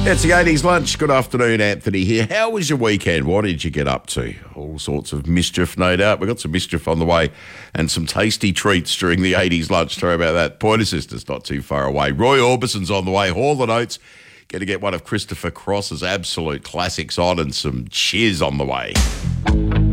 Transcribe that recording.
It's the 80s lunch. Good afternoon, Anthony here. How was your weekend? What did you get up to? All sorts of mischief, no doubt. We've got some mischief on the way and some tasty treats during the 80s lunch. Sorry about that. Pointer Sisters not too far away. Roy Orbison's on the way. Hall and Oates. Going to get one of Christopher Cross's absolute classics on and some cheers on the way.